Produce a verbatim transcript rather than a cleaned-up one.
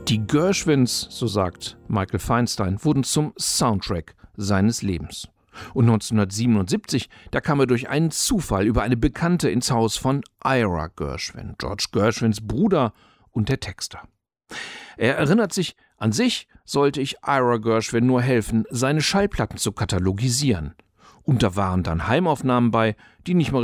Die Gershwins, so sagt Michael Feinstein, wurden zum Soundtrack seines Lebens. Und neunzehnhundertsiebenundsiebzig, da kam er durch einen Zufall über eine Bekannte ins Haus von Ira Gershwin, George Gershwins Bruder und der Texter. Er erinnert sich, an sich sollte ich Ira Gershwin nur helfen, seine Schallplatten zu katalogisieren. Und da waren dann Heimaufnahmen bei, die nicht mal